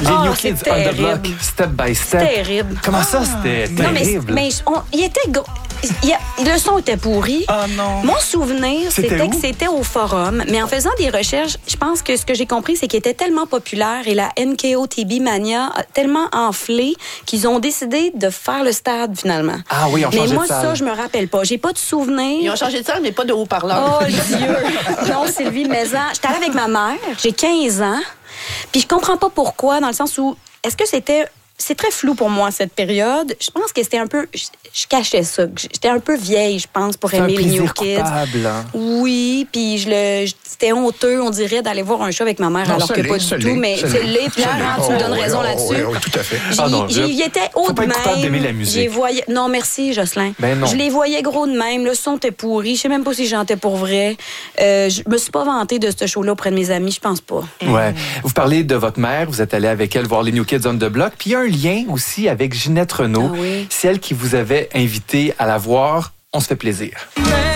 Les New Kids c'est on the terrible. Block, Step by Step. C'est terrible. Comment ça, c'était Non, terrible? il était... le son était pourri. Ah non. Mon souvenir, C'était c'était où? que c'était au Forum. Mais en faisant des recherches, je pense que ce que j'ai compris, c'est qu'il était tellement populaire et la NKOTB Mania a tellement enflé qu'ils ont décidé de faire le stade, finalement. Ah oui, on Mais changeait moi, de salle. ça, je me rappelle pas. J'ai pas de souvenir. Ils ont changé de salle, mais pas de haut-parleur. Oh, Dieu! Non, Sylvie Maison. J'étais allée avec ma mère. J'ai 15 ans. Puis je comprends pas pourquoi, dans le sens où... Est-ce que c'était... C'est très flou pour moi, cette période. Je pense que c'était un peu... Je cachais ça. J'étais un peu vieille, je pense, pour C'est un aimer les New plaisir Kids. coupable, hein? Oui, puis c'était honteux, on dirait, d'aller voir un show avec ma mère, Non, alors ça que l'est, pas du ça tout. l'est, Mais ça c'est l'est. l'est, Pierre, hein, tu me donnes raison là-dessus. Oui, tout à fait. Ah non, J'y étais haut faut de pas être coupable d'aimer même. la musique. J'y voyais... Non, merci, Jocelyn. Ben non. Je les voyais gros de même. Le son était pourri. Je sais même pas si j'en étais pour vrai. Je me suis pas vantée de ce show-là auprès de mes amis. Je pense pas. Ouais. Vous parlez de votre mère, vous êtes allé avec elle voir les New Kids on the Block. Puis il y a un lien aussi avec Ginette Renault. Ah oui. C'est elle qui vous avait invité à la voir. On se fait plaisir. Mais